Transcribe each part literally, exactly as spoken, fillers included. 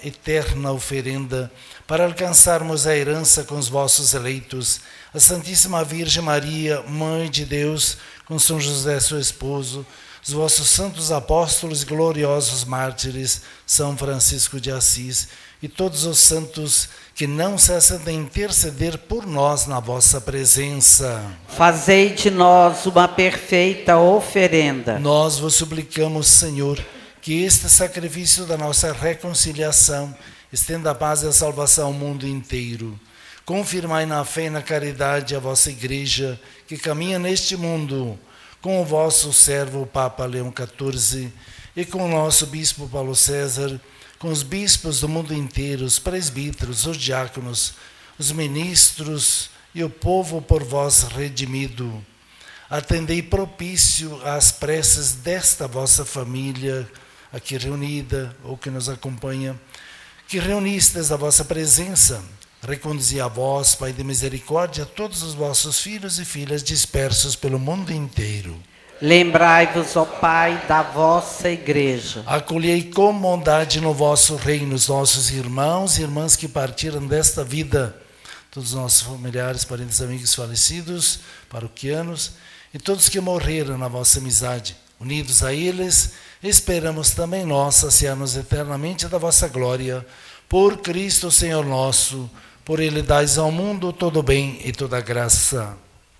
eterna oferenda, para alcançarmos a herança com os vossos eleitos, a Santíssima Virgem Maria, Mãe de Deus, com São José, seu esposo, os vossos santos apóstolos e gloriosos mártires, São Francisco de Assis, e todos os santos que não cessam de interceder por nós na vossa presença. Fazei de nós uma perfeita oferenda. Nós vos suplicamos, Senhor, que este sacrifício da nossa reconciliação estenda a paz e a salvação ao mundo inteiro. Confirmai na fé e na caridade a vossa Igreja, que caminha neste mundo, com o vosso servo, o Papa Leão quatorze, e com o nosso Bispo Paulo César, com os bispos do mundo inteiro, os presbíteros, os diáconos, os ministros e o povo por vós redimido. Atendei propício às preces desta vossa família, aqui reunida, ou que nos acompanha, que reunistes a vossa presença. Reconduzi a vós, Pai de misericórdia, todos os vossos filhos e filhas dispersos pelo mundo inteiro. Lembrai-vos, ó Pai, da vossa Igreja. Acolhei com bondade no vosso reino os nossos irmãos e irmãs que partiram desta vida, todos os nossos familiares, parentes, amigos falecidos, paroquianos, e todos que morreram na vossa amizade. Unidos a eles, esperamos também nós saciar-nos eternamente da vossa glória. Por Cristo, Senhor nosso, por Ele dais ao mundo todo o bem e toda a graça.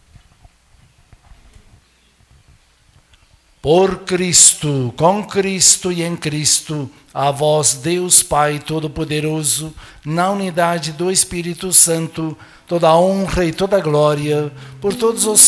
Por Cristo, com Cristo e em Cristo, a vós, Deus Pai Todo-Poderoso, na unidade do Espírito Santo, toda a honra e toda a glória, por todos os